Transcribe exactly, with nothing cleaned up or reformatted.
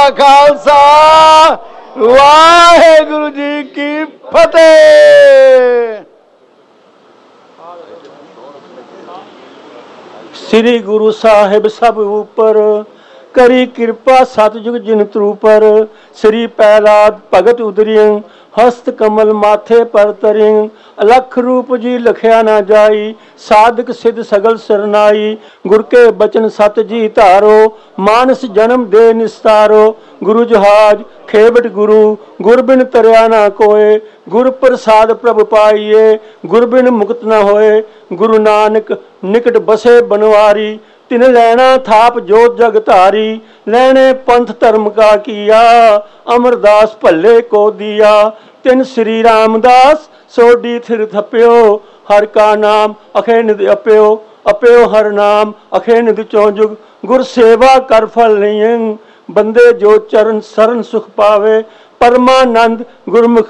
खालसा वाहेगुरु जी की फतेह। श्री गुरु साहिब सब ऊपर करी कृपा सतयुग जिन त्रੂपर। श्री प्रहलाद भगत उदरियं हस्त कमल माथे पर तरियं। अलख रूप जी लखया ना जाई साधक सिद्ध सगल सरनाई। गुर के बचन सत जी धारो मानस जन्म दे निस्तारो। गुरु जहाज खेबट गुरु गुर बिन तरया ना कोय। गुर प्रसाद प्रभ पाइए गुर बिन मुक्त न होए। गुरु नानक निकट बसे बनवारी तिन लैना थाप जोत जग धारी। लैने पंथ धर्म का किया अमरदास भल्ले को दिया। तिन श्री रामदास सोडी थिर थप्यो हर का नाम अखे निध अप्यो। अप्यो हर नाम अखे निध चौजुग। गुर सेवा कर फल नहीं बंदे जो चरण शरण सुख पावे। परमानंद गुरमुख